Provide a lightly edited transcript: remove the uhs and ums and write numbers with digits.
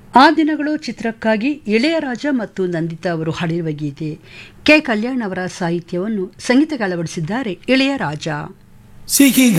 ಆ ದಿನಗಳು ಚಿತ್ರಕ್ಕಾಗಿ ಇಳೆಯರಾಜ ಮತ್ತು ನಂದಿತಾ ಅವರು ಹಾಡಿರುವ ಗೀತೆ. ಕೆ ಕಲ್ಯಾಣ್ ಅವರ ಸಾಹಿತ್ಯವನ್ನು ಸಂಗೀತಕ್ಕೆ ಅಳವಡಿಸಿದ್ದಾರೆ ಇಳೆಯರಾಜ. ಸಿಹಿ